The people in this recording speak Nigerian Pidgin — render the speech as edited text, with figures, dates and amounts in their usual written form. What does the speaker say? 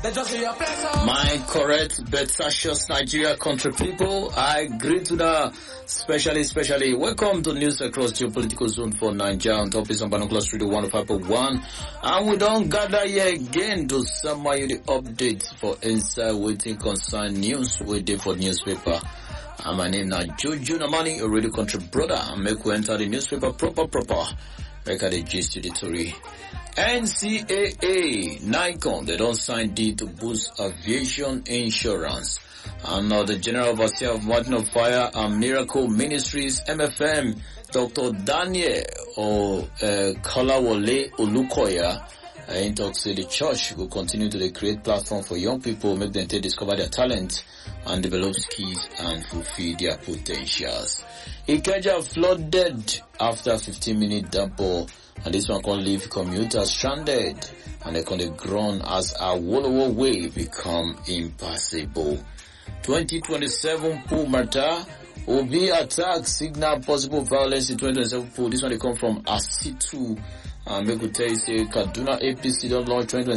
My correct but satious Nigeria country people, I greet to the especially welcome to news across geopolitical zone for Nigeria on topics on Binoculars Radio 105.1, and we don't gather here again to summary you the updates for inside waiting concern news waiting for newspaper. And my name is Jojo Namani, a radio country brother, and make we enter the newspaper proper. Record the gist to the story. NCAA, Nikon, they don't sign deal to boost aviation insurance. And now the General Overseer of Mountain of Fire and Miracle Ministries, MFM, Dr. Daniel Kolawole Olukoya, in talks say the church will continue to create platform for young people, make them discover their talent and develop skills and fulfill their potentials. Ikeja flooded after 15-minute downpour, and this one can leave commuters stranded, and they can groan as a Awolowo way become impassable. 2027 pool matter, Obi attack signal possible violence in 2027 pool. This one they come from Asitu. Make we tell you say Kaduna APC don't launch 2027